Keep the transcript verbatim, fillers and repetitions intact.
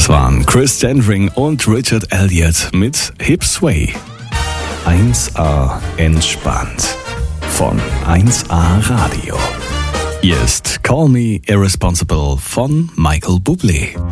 Das waren Chris Gendring und Richard Elliott mit Hip Sway. eins A entspannt von eins A Radio. Hier ist Call Me Irresponsible von Michael Bublé.